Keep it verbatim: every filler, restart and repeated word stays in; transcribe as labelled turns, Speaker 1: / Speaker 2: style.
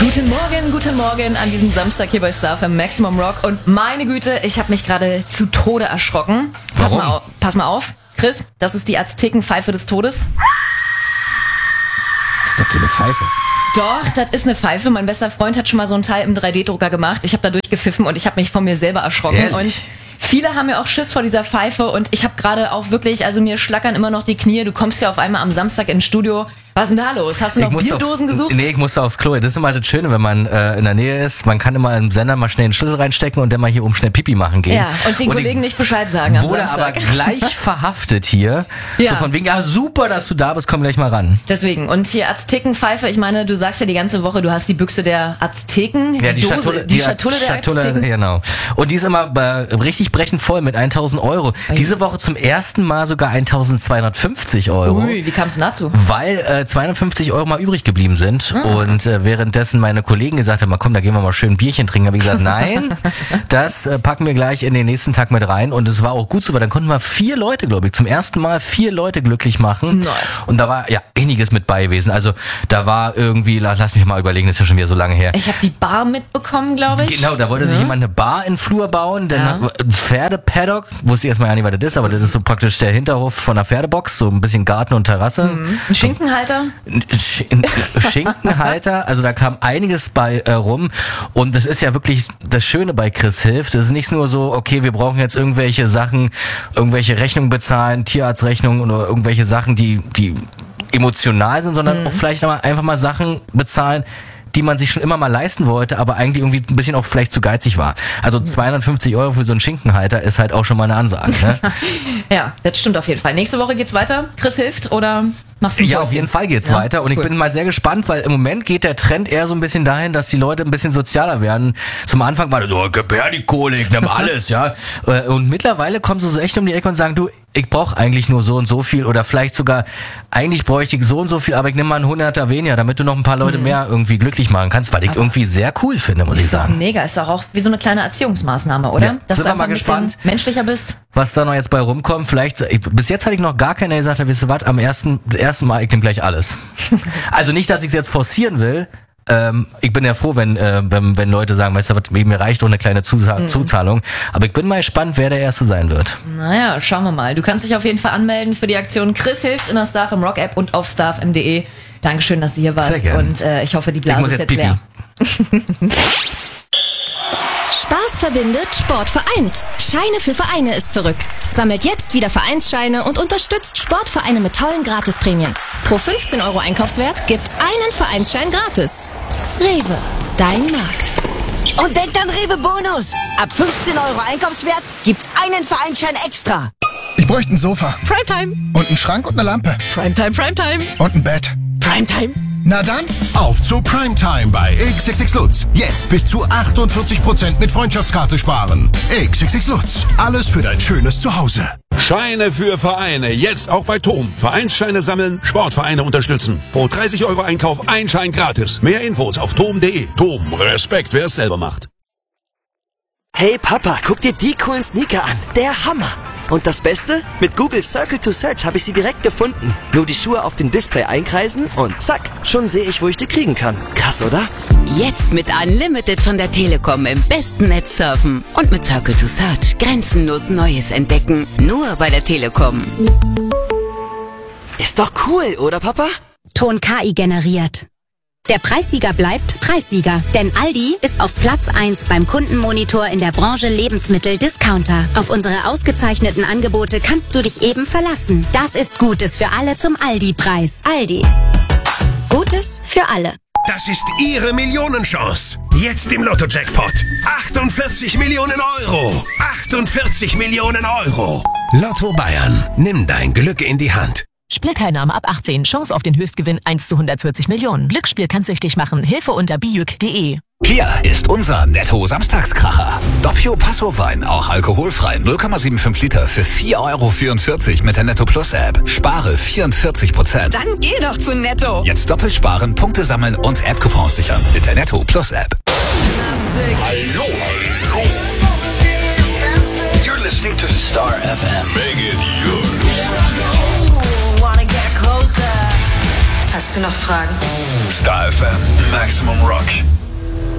Speaker 1: Guten Morgen, guten Morgen an diesem Samstag hier bei Star F M Maximum Rock. Und meine Güte, ich habe mich gerade zu Tode erschrocken. Pass
Speaker 2: Warum?
Speaker 1: mal auf, pass mal auf. Chris, das ist die Aztekenpfeife des Todes.
Speaker 2: Das ist doch keine Pfeife.
Speaker 1: Doch, das ist eine Pfeife. Mein bester Freund hat schon mal so einen Teil im drei D Drucker gemacht. Ich habe da durchgepfiffen und ich habe mich von mir selber erschrocken.
Speaker 2: Ehrlich?
Speaker 1: Und viele haben ja auch Schiss vor dieser Pfeife und ich habe gerade auch wirklich, also mir schlackern immer noch die Knie. Du kommst ja auf einmal am Samstag ins Studio. Was ist denn da los? Hast du noch Bierdosen
Speaker 2: aufs,
Speaker 1: gesucht?
Speaker 2: Nee, ich musste aufs Klo. Das ist immer das Schöne, wenn man äh, in der Nähe ist. Man kann immer im Sender mal schnell einen Schlüssel reinstecken und dann mal hier oben schnell Pipi machen gehen.
Speaker 1: Ja, und den und Kollegen nicht Bescheid sagen am
Speaker 2: wurde
Speaker 1: Samstag.
Speaker 2: aber gleich verhaftet hier.
Speaker 1: Ja.
Speaker 2: So von wegen, ja super, dass du da bist, komm gleich mal ran.
Speaker 1: Deswegen. Und hier Aztekenpfeife, ich meine, du sagst ja die ganze Woche, du hast die Büchse der Azteken.
Speaker 2: Ja, die,
Speaker 1: Dose,
Speaker 2: Schatulle,
Speaker 1: die Schatulle der
Speaker 2: Schatulle,
Speaker 1: Azteken.
Speaker 2: Genau. Und die ist immer äh, richtig brechend voll mit tausend Euro. Diese Woche zum ersten Mal sogar eintausendzweihundertfünfzig Euro.
Speaker 1: Ui, wie kam es denn dazu?
Speaker 2: Weil äh, zweihundertfünfzig Euro mal übrig geblieben sind. Ah. Und äh, währenddessen meine Kollegen gesagt haben, komm, da gehen wir mal schön ein Bierchen trinken, habe ich gesagt, nein, das äh, packen wir gleich in den nächsten Tag mit rein. Und es war auch gut so, weil dann konnten wir vier Leute, glaube ich, zum ersten Mal vier Leute glücklich machen.
Speaker 1: Nice.
Speaker 2: Und da war ja einiges mit bei gewesen. Also da war irgendwie, lass mich mal überlegen, das ist ja schon wieder so lange her.
Speaker 1: Ich habe die Bar mitbekommen, glaube ich.
Speaker 2: Genau, da wollte
Speaker 1: ja.
Speaker 2: sich jemand eine Bar in den Flur bauen, dann
Speaker 1: Ja.
Speaker 2: ein Pferdepaddock, wusste ich erstmal gar nicht, was das ist, aber das ist so praktisch der Hinterhof von der Pferdebox, so ein bisschen Garten und Terrasse.
Speaker 1: Mhm. Ein Schinkenhalter?
Speaker 2: Ein Sch- ein Schinkenhalter, also da kam einiges bei äh, rum und das ist ja wirklich das Schöne bei Chris Hilft. Das ist nicht nur so, okay, wir brauchen jetzt irgendwelche Sachen, irgendwelche Rechnungen bezahlen, Tierarztrechnungen oder irgendwelche Sachen, die, die emotional sind, sondern
Speaker 1: Mhm.
Speaker 2: auch vielleicht mal einfach mal Sachen bezahlen, die man sich schon immer mal leisten wollte, aber eigentlich irgendwie ein bisschen auch vielleicht zu geizig war. Also zweihundertfünfzig Euro für so einen Schinkenhalter ist halt auch schon mal eine Ansage. Ne?
Speaker 1: Ja, das stimmt auf jeden Fall. Nächste Woche geht's weiter. Chris Hilft oder machst du ein
Speaker 2: Ja, auf
Speaker 1: Päuschen?
Speaker 2: jeden Fall geht's
Speaker 1: Ja,
Speaker 2: weiter und
Speaker 1: cool.
Speaker 2: ich bin mal sehr gespannt, weil im Moment geht der Trend eher so ein bisschen dahin, dass die Leute ein bisschen sozialer werden. Zum Anfang war das so, gib her die Kohle, ich nehm alles, ja. Und mittlerweile kommen sie so echt um die Ecke und sagen, du, ich brauche eigentlich nur so und so viel oder vielleicht sogar, eigentlich bräuchte ich so und so viel, aber ich nehme mal einen Hunderter weniger, damit du noch ein paar Leute mehr irgendwie glücklich machen kannst, weil ich
Speaker 1: Aber
Speaker 2: irgendwie sehr cool finde, muss ich
Speaker 1: Ist doch
Speaker 2: sagen.
Speaker 1: mega, ist doch auch wie so eine kleine Erziehungsmaßnahme, oder?
Speaker 2: Ja,
Speaker 1: Dass
Speaker 2: sind
Speaker 1: du
Speaker 2: wir
Speaker 1: einfach
Speaker 2: mal
Speaker 1: ein bisschen
Speaker 2: gespannt.
Speaker 1: menschlicher bist.
Speaker 2: Was da noch jetzt bei rumkommt, vielleicht, ich, bis jetzt hatte ich noch gar keiner, der gesagt hat, wisst ihr was, am ersten, das erste Mal, ich nehme gleich alles. Also nicht, dass ich es jetzt forcieren will, ähm, ich bin ja froh, wenn, äh, wenn, wenn Leute sagen, weißt du was, mir reicht doch eine kleine Zuza-
Speaker 1: Mhm.
Speaker 2: Zuzahlung, aber ich bin mal gespannt, wer der Erste sein wird.
Speaker 1: Naja, schauen wir mal. Du kannst dich auf jeden Fall anmelden für die Aktion Chris Hilft in der Star F M Rock App und auf star f m punkt de. Dankeschön, dass du hier warst
Speaker 2: gern.
Speaker 1: und äh, ich hoffe, die
Speaker 2: Ich
Speaker 1: Blase
Speaker 2: muss
Speaker 1: ist
Speaker 2: jetzt
Speaker 1: jetzt leer.
Speaker 3: Spaß verbindet, Sport vereint. Scheine für Vereine ist zurück. Sammelt jetzt wieder Vereinsscheine und unterstützt Sportvereine mit tollen Gratisprämien. Pro fünfzehn Euro Einkaufswert gibt's einen Vereinsschein gratis. Rewe, dein Markt.
Speaker 4: Und denkt an Rewe Bonus. Ab fünfzehn Euro Einkaufswert gibt's einen Vereinsschein extra.
Speaker 5: Ich bräuchte ein Sofa.
Speaker 6: Primetime.
Speaker 5: Und einen Schrank und eine Lampe.
Speaker 6: Primetime, Primetime.
Speaker 5: Und ein Bett.
Speaker 6: Primetime.
Speaker 5: Na dann,
Speaker 7: Auf zu Primetime bei X X X Lutz. Jetzt bis zu achtundvierzig Prozent mit Freundschaftskarte sparen. X X X Lutz. Alles für dein schönes Zuhause.
Speaker 8: Scheine für Vereine. Jetzt auch bei Tom. Vereinsscheine sammeln, Sportvereine unterstützen. Pro dreißig Euro Einkauf ein Schein gratis. Mehr Infos auf tom punkt de. Tom, Respekt, wer es selber macht.
Speaker 4: Hey Papa, guck dir die coolen Sneaker an. Der Hammer. Und das Beste? Mit Google Circle to Search habe ich sie direkt gefunden. Nur die Schuhe auf dem Display einkreisen und zack, schon sehe ich, wo ich die kriegen kann. Krass, oder?
Speaker 9: Jetzt mit Unlimited von der Telekom im besten Netz surfen. Und mit Circle to Search grenzenlos Neues entdecken. Nur bei der Telekom.
Speaker 4: Ist doch cool, oder Papa?
Speaker 10: Ton K I generiert. Der Preissieger bleibt Preissieger, denn Aldi ist auf Platz eins beim Kundenmonitor in der Branche Lebensmittel-Discounter. Auf unsere ausgezeichneten Angebote kannst du dich eben verlassen. Das ist Gutes für alle zum Aldi-Preis. Aldi. Gutes für alle.
Speaker 7: Das ist Ihre Millionenchance. Jetzt im Lotto-Jackpot. achtundvierzig Millionen Euro. achtundvierzig Millionen Euro. Lotto Bayern. Nimm dein Glück in die Hand.
Speaker 6: Spielteilnahme ab achtzehn. Chance auf den Höchstgewinn eins zu hundertvierzig Millionen. Glücksspiel kann süchtig machen. Hilfe unter bijuk punkt de.
Speaker 11: Hier ist unser Netto-Samstagskracher. Doppio Passo-Wein, auch alkoholfrei, null Komma fünfundsiebzig Liter für vier Euro vierundvierzig mit der Netto Plus App. Spare vierundvierzig Prozent.
Speaker 9: Dann geh doch zu Netto.
Speaker 11: Jetzt doppelt sparen, Punkte sammeln und App-Coupons sichern mit der Netto Plus App.
Speaker 8: Hallo, hallo.
Speaker 12: You're listening to Star F M.
Speaker 8: Make it yours.
Speaker 9: Hast du noch Fragen?
Speaker 12: Star F M, Maximum Rock.